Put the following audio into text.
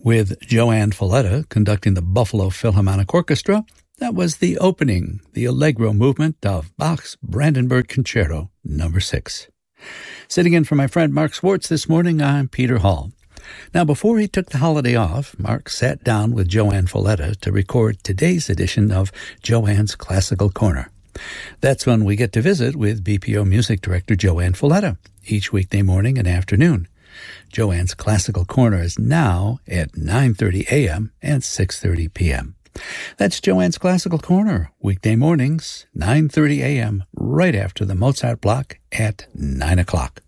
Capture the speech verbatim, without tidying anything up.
With Joanne Folletta conducting the Buffalo Philharmonic Orchestra, that was the opening, the Allegro movement of Bach's Brandenburg Concerto number six. Sitting in for my friend Mark Swartz this morning, I'm Peter Hall. Now, before he took the holiday off, Mark sat down with Joanne Folletta to record today's edition of Joanne's Classical Corner. That's when we get to visit with B P O Music Director Joanne Folletta each weekday morning and afternoon. Joanne's Classical Corner is now at nine thirty a.m. and six thirty p.m. That's Joanne's Classical Corner, weekday mornings, nine thirty a.m., right after the Mozart block at nine o'clock.